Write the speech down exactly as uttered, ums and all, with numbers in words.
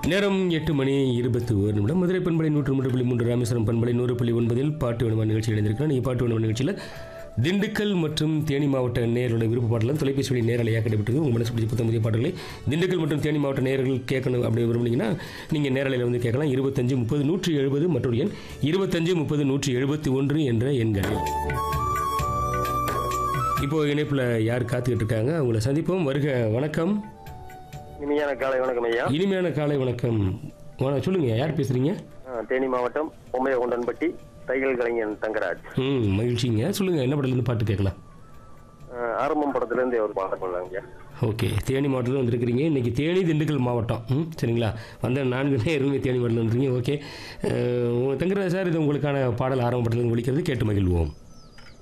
நேரம் எட்டு மணி இருபத்தி ஒரு நிமிடம். மதுரை பண்பலை நூற்று மூன்று புள்ளி மூன்று, ராமேஸ்வரம் பண்பலை நூறு புள்ளி ஒன்பதில் பாட்டு வேணுமா நிகழ்ச்சி இணைந்திருக்கிறோம். நீங்கள் பாட்டு வேணுமா நிகழ்ச்சியில் திண்டுக்கல் மற்றும் தேனி மாவட்ட நேயர்களுடைய விருப்ப பாடலாம் தொலைபேசி வழி நேரலையாக கிடைப்பது. உங்கள் மனசு பிடிச்ச புத்தம் புதிய பாடல்களை திண்டுக்கல் மற்றும் தேனி மாவட்ட நேயர்கள் கேட்கணும் அப்படி விரும்புனீங்கன்னா நீங்கள் நேரலையில் வந்து கேட்கலாம். இருபத்தஞ்சு முப்பது நூற்றி எழுபது மற்றொரு எண் இருபத்தஞ்சு முப்பது நூற்றி எழுபத்தி ஒன்று என்ற எண்களில். இப்போது இணைப்பில் யார் காத்துக்கிட்டு இருக்காங்க அவங்கள சந்திப்போம். வருக. வணக்கம். இனிமையான காலை வணக்கம் ஐயா. இனிமையான காலை வணக்கம். சொல்லுங்க, யார் பேசுறீங்க? தேனி மாவட்டம் பொம்மையகுண்டன்பட்டி தையல் கலைஞன் தங்கராஜ். ம், மகிழ்ச்சிங்க. சொல்லுங்க, என்ன படத்துலேருந்து பாட்டு கேட்கலாம்? ஆரம்பம் படத்துலேருந்து ஒரு பாட்டு பண்ணலாங்க. ஓகே, தேனி மாவட்டத்தில் வந்துருக்கிறீங்க. இன்றைக்கி தேனி திண்டுக்கல் மாவட்டம். ம், சரிங்களா? வந்த நான்கு நேரமே தேனி மாவட்டத்தில் வந்துருக்கீங்க. ஓகே, தங்கராஜ் சார், இது உங்களுக்கான பாடல் ஆரம்ப படத்தில் ஒழிக்கிறது, கேட்டு மகிழ்வோம்.